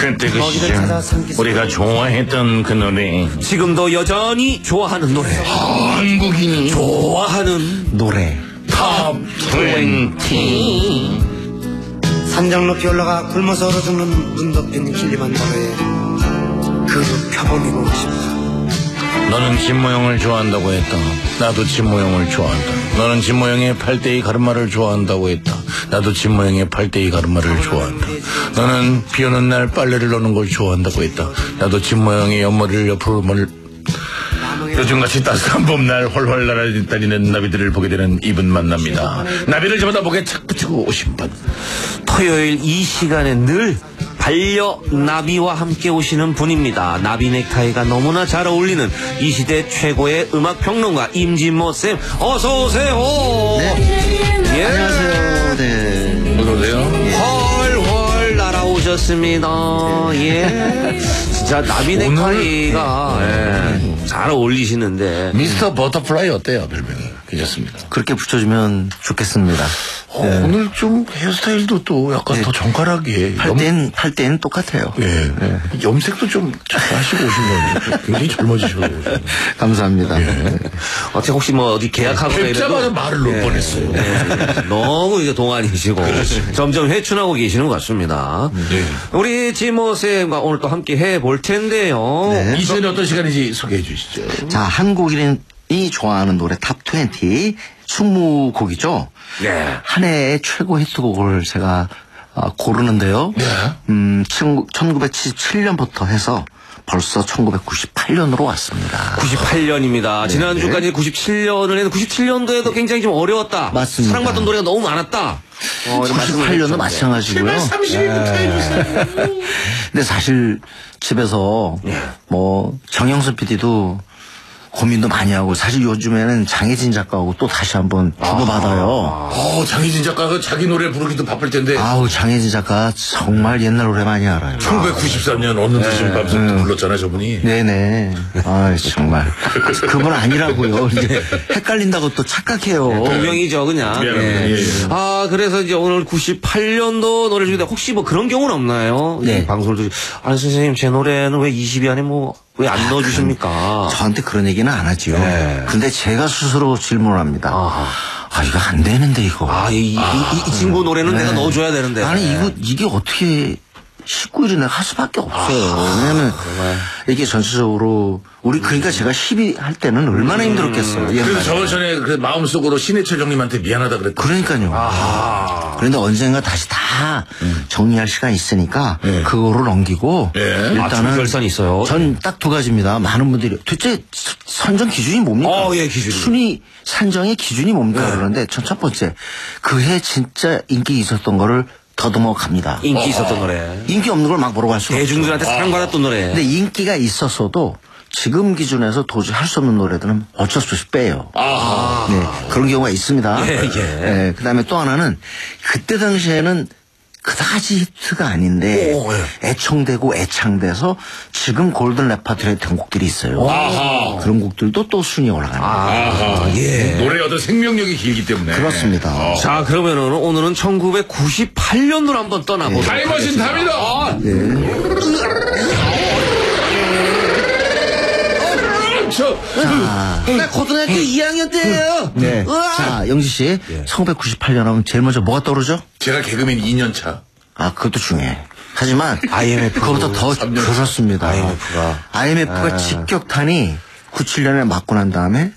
그때 그 시절 우리가 좋아했던 그 노래, 지금도 여전히 좋아하는 노래, 한국인이 좋아하는 노래 탑 20. 산장 높이 올라가 굶어서 얼어 죽는 눈 덮인 길림한 바다에 그 표범이고 싶다. 너는 진모형을 좋아한다고 했다. 나도 진모형을 좋아한다. 너는 진모형의 8대2 가르마를 좋아한다고 했다. 나도 진모형의 8대2 가르마를 좋아한다. 너는 비오는 날 빨래를 넣는 걸 좋아한다고 했다. 나도 진모형의 옆머리를 옆으로 요즘같이 따스한 봄날 훨훨 날아다니는 나비들을 보게 되는 이분 만납니다. 나비를 잡아다 목에 착 붙이고 오신 분. 토요일 이 시간에 늘 반려나비와 함께 오시는 분입니다. 나비 넥타이가 너무나 잘 어울리는 이 시대 최고의 음악평론가 임진모쌤, 어서오세요. 네. 예. 안녕하세요. 네. 어서오세요. 훨훨 날아오셨습니다. 예. 진짜 나비 넥타이가 잘 어울리시는데. 미스터 버터플라이 어때요, 별명이? 괜찮습니다. 그렇게 붙여주면 좋겠습니다. 오늘 좀 헤어스타일도 또 약간 더 정갈하게. 팔 때는 똑같아요. 예. 염색도 좀 하시고 오신 거예요. 굉장히 젊어지셔서. 감사합니다. 예. 어떻게 혹시 뭐 어디 계약하거나 뵙자마자 말을 놓을 뻔했어요. 너무 이제 동안이시고 점점 회춘하고 계시는 것 같습니다. 우리 지모쌤과 오늘 또 함께 해볼 텐데요. 네. 이 시간에 어떤 시간인지 소개해 주시죠. 자, 한국인이 좋아하는 노래 탑 20, 20곡이죠. 네. 한 해의 최고 히트곡을 제가 고르는데요. 네. 1977년부터 해서 벌써 1998년으로 왔습니다. 98년입니다. 지난주까지 97년을 했는데 97년도에도 굉장히 좀 어려웠다. 맞습니다. 사랑받던 노래가 너무 많았다. 98년도 마찬가지고요. 32일부터 해주세요. 근데 사실 집에서 뭐 정영선 PD도 고민도 많이 하고 사실 요즘에는 장혜진 작가하고 또 다시 한번 주고받아요. 장희진 작가가 자기 노래 부르기도 바쁠 텐데. 아우, 장혜진 작가 정말 옛날 노래 많이 알아요. 1993년 어느 늦은 밤새도 불렀잖아요, 저분이. 네네. 아, 정말 그분 아니라고요. 이제 헷갈린다고 또 착각해요. 동명이죠, 그냥. 미안합니다. 예. 그래서 이제 오늘 98년도 노래 중에 혹시 뭐 그런 경우는 없나요? 네. 방송을 듣지. 아니, 선생님, 제 노래는 왜 20위 안에 왜 안 넣어주십니까? 저한테 그런 얘기는 안 하지요. 근데 제가 스스로 질문을 합니다. 이거 안 되는데, 이거. 이 친구 노래는 내가 넣어줘야 되는데. 아니, 이게 어떻게 19일이 내가 할 수밖에 없어요. 왜냐면 이게 전체적으로 그러니까 제가 10위 할 때는 얼마나 힘들었겠어요. 그래서 저번 전에 그 마음속으로 신해철 형님한테 미안하다 그랬다. 그러니까요. 그런데 언젠가 다시 다 정리할 시간이 있으니까 그거를 넘기고 일단은 결산이 있어요. 전 딱 두 가지입니다. 많은 분들이 도대체 선정 기준이 뭡니까? 기준이. 순위 산정의 기준이 뭡니까? 그러는데 전 첫 번째 그 해 진짜 인기 있었던 거를 더듬어 갑니다. 인기 있었던 노래. 인기 없는 걸 막 뭐라고 할 수가 없죠. 대중들한테 사랑받았던 노래. 근데 인기가 있었어도 지금 기준에서 도저히 할 수 없는 노래들은 어쩔 수 없이 빼요. 네, 그런 경우가 있습니다. 네, 그다음에 또 하나는 그때 당시에는 그다지 히트가 아닌데 애청되고 애창돼서 지금 골든 레파토리에 된 곡들이 있어요. 그런 곡들도 또 순위에 올라갑니다. 노래의 어떤 생명력이 길기 때문에. 그렇습니다. 자, 그러면은 오늘은 1998년도로 한번 떠나보도록 타임머신 탑니다. 나 고등학교 2학년 때예요. 네. 자, 영지 씨, 1998년 하면 제일 먼저 뭐가 떠오르죠? 제가 개그맨 2년 차. 그것도 중요해. 하지만 IMF 그거보다 더 그렇습니다. IMF가 직격탄이 97년에 맞고 난 다음에